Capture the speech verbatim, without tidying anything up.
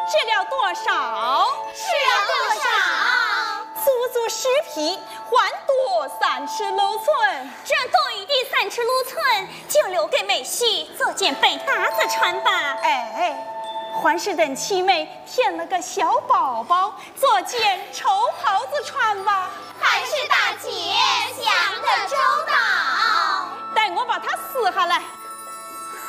吃了多少？ 吃了多少？ 足足十匹，还多三尺六寸。 这多余的三尺六寸，就留给美婿做件背搭子穿吧。 哎，还是等七妹添了个小宝宝，做件绸